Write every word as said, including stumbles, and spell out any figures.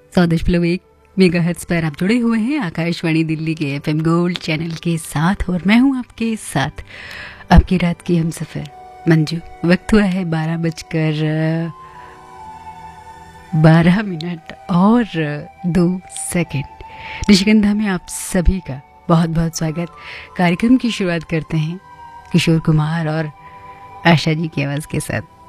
सौ दशमलव एक मेगाहर्ट्ज पर आप जुड़े हुए हैं आकाशवाणी दिल्ली के एफएम गोल्ड चैनल के साथ और मैं हूं आपके साथ आपकी रात की हमसफर मंजू। वक्त हुआ है बारह बजकर बारह मिनट और दो सेकंड। निशिगंधा में आप सभी का बहुत बहुत स्वागत। कार्यक्रम की शुरुआत करते हैं किशोर कुमार और आशा जी की आवाज़ के साथ।